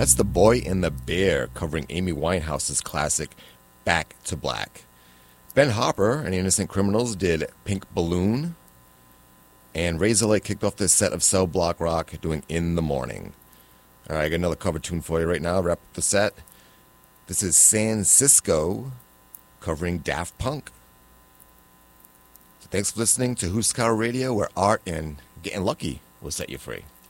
That's The Boy and the Bear, covering Amy Winehouse's classic Back to Black. Ben Harper and Innocent Criminals did Pink Balloon. And Razorlight kicked off this set of Cell Block Rock doing In the Morning. All right, I got another cover tune for you right now. Wrap up the set. This is San Cisco covering Daft Punk. So thanks for listening to Huskar Radio, where art and getting lucky will set you free.